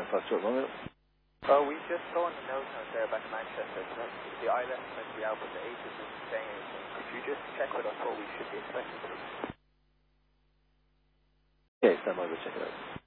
for a short moment. We just saw on the nose note there back in Manchester that the ILS is meant to be out, but the Aegis isn't saying anything. Could you just check with us what we should be expecting, please? Okay, stand by, we'll check it out.